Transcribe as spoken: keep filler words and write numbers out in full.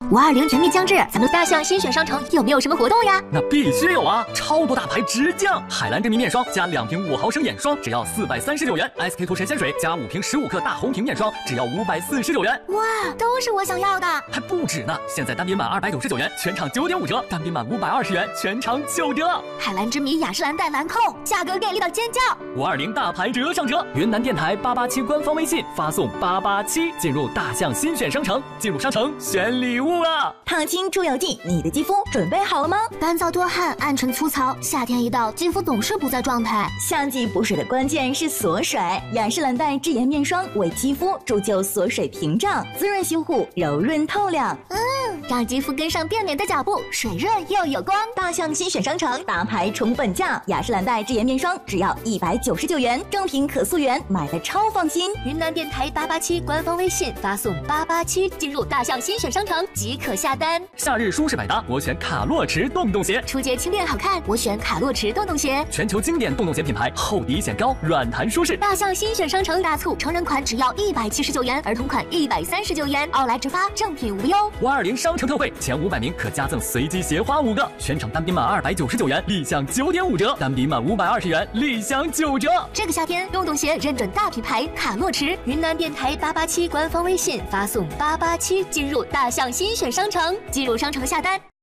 五二零全面将至，咱们大象新选商城有没有什么活动呀？ 那必须有啊！超多大牌直降，海蓝之谜面霜加两瓶五毫升眼霜，只要四百三十九元 ；S K two 神仙水加五瓶十五克大红瓶面霜，只要五百四十九元。 哇，都是我想要的！ 还不止呢！现在单品满二百九十九元，全场九点五折；单品满五百二十元，全场九折。 海蓝之谜雅诗兰黛兰蔻，价格给力到尖叫！ 五二零大牌折上折，云南电台八八七官方微信发送八八七，进入大象新选商城，进入商城选礼物啊！ 烫青助油剂，你的肌肤准备好了吗？ 干燥多汗，暗沉粗糙，夏天一到，肌肤总是不在状态。 夏季补水的关键是锁水，雅诗兰黛智妍面霜为肌肤铸就锁水屏障，滋润修护，柔润透亮。 嗯，让肌肤跟上变美的脚步，水润又有光。 大象新选商城大牌重本价，雅诗兰黛智妍面霜只要一百九十九元，正品可溯源，买的超放心。 云南电台八八七官方微信发送八八七，进入大象新选商城即可下单。 夏日舒适百搭，我选卡洛驰洞洞鞋。 初阶轻便好看，我选卡洛驰洞洞鞋。 全球经典洞洞鞋品牌，厚底显高，软弹舒适。 大象新选商城大促，成人款只要一百七十九元，儿童款一百三十九元，奥莱直发，正品无忧。 五二零商城特惠，前五百名可加赠随机鞋花五个，全场单品满二百九十九元，立享九点五折；单品满五百二十元，立享九折。 这个夏天，洞洞鞋认准大品牌卡洛驰。云南电台八八七官方微信发送八八七，进入大象新选商城，进入商城下单。